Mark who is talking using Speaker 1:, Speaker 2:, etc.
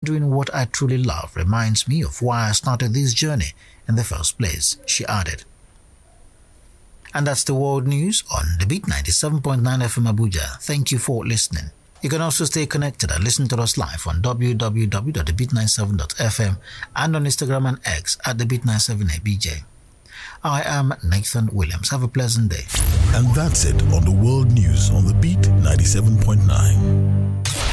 Speaker 1: doing what I truly love reminds me of why I started this journey in the first place, she added. And that's the world news on The Beat 97.9 FM Abuja. Thank you for listening. You can also stay connected and listen to us live on www.thebeat97.fm and on Instagram and X at TheBeat97ABJ. I am Nathan Williams. Have a pleasant day.
Speaker 2: And that's it on the world news on The Beat 97.9.